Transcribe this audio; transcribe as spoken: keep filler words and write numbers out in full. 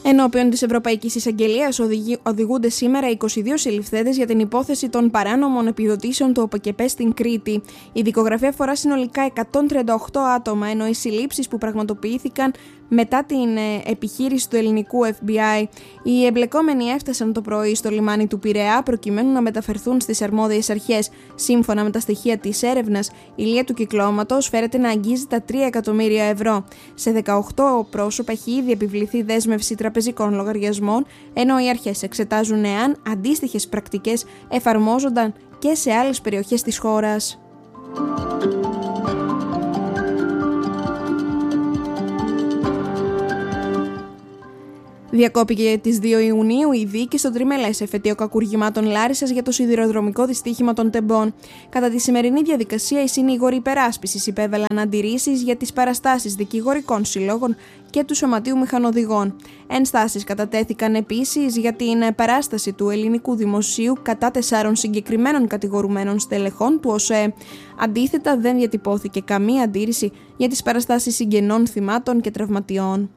Ενώπιον της Ευρωπαϊκής Εισαγγελίας οδηγούνται σήμερα είκοσι δύο συλληφθέντες για την υπόθεση των παράνομων επιδοτήσεων του ΟΠΕΚΕΠΕ στην Κρήτη. Η δικογραφία αφορά συνολικά εκατόν τριάντα οκτώ άτομα, ενώ οι συλλήψεις που πραγματοποιήθηκαν μετά την επιχείρηση του ελληνικού Εφ Μπι Άι. Οι εμπλεκόμενοι έφτασαν το πρωί στο λιμάνι του Πειραιά προκειμένου να μεταφερθούν στις αρμόδιες αρχές. Σύμφωνα με τα στοιχεία της έρευνας, η λία του κυκλώματος φέρεται να αγγίζει τα τρία εκατομμύρια ευρώ. Σε δεκαοκτώ πρόσωπα έχει ήδη επιβληθεί δέσμευση τραπεζικών λογαριασμών, ενώ οι αρχές εξετάζουν εάν αντίστοιχες πρακτικές εφαρμόζονταν και σε άλλες περιοχές της χώρας. Διακόπηκε τις δύο Ιουνίου η δίκη στο τριμελές εφετείο κακουργημάτων Λάρισσας για το σιδηροδρομικό δυστύχημα των Τεμπών. Κατά τη σημερινή διαδικασία, οι συνήγοροι υπεράσπισης υπέβαλαν αντιρρήσεις για τις παραστάσεις δικηγορικών συλλόγων και του Σωματείου Μηχανοδηγών. Ενστάσεις κατατέθηκαν επίσης για την παράσταση του ελληνικού δημοσίου κατά τεσσάρων συγκεκριμένων κατηγορουμένων στελεχών του ΟΣΕ. Αντίθετα, δεν διατυπώθηκε καμία αντίρρηση για τις παραστάσεις συγγενών θυμάτων και τραυματιών.